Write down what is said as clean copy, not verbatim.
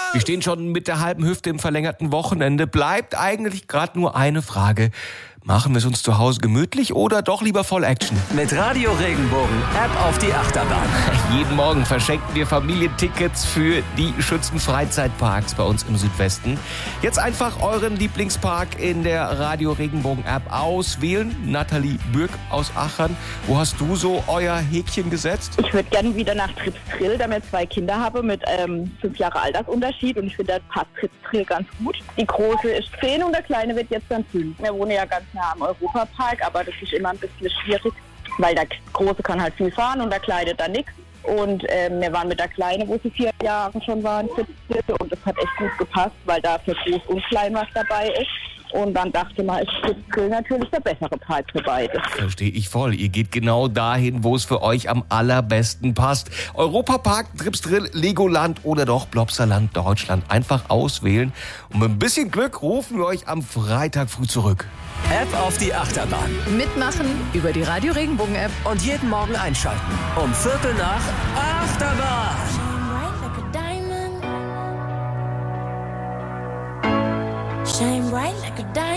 Wir stehen schon mit der halben Hüfte im verlängerten Wochenende. Bleibt eigentlich gerade nur eine Frage. Machen wir es uns zu Hause gemütlich oder doch lieber voll Action? Mit Radio Regenbogen App auf die Achterbahn. Jeden Morgen verschenken wir Familientickets für die Schützenfreizeitparks bei uns im Südwesten. Jetzt einfach euren Lieblingspark in der Radio Regenbogen App auswählen. Nathalie Bürg aus Aachen, wo hast du so euer Häkchen gesetzt? Ich würde gerne wieder nach Trips Drill, da wir 2 Kinder haben mit 5 Jahre Altersunterschied und ich finde, da passt Trips Drill ganz gut. Die Große ist 10 und der Kleine wird jetzt dann 5. Wir wohnen ja ganz nah am Europapark, aber das ist immer ein bisschen schwierig, weil der Große kann halt viel fahren und der Kleine dann nichts. Und wir waren mit der Kleinen, wo sie 4 Jahre schon waren, und das hat echt gut gepasst, weil da für Groß und Klein was dabei ist. Und dann dachte man, ist Trips natürlich der bessere Park für beide. Verstehe ich voll. Ihr geht genau dahin, wo es für euch am allerbesten passt. Europapark, Trips Drill, Legoland oder doch Blobsterland Deutschland. Einfach auswählen. Und mit ein bisschen Glück rufen wir euch am Freitag früh zurück. App auf die Achterbahn. Mitmachen über die Radio Regenbogen App. Und jeden Morgen einschalten. Um 7:15 Achterbahn. Shine bright like a diamond.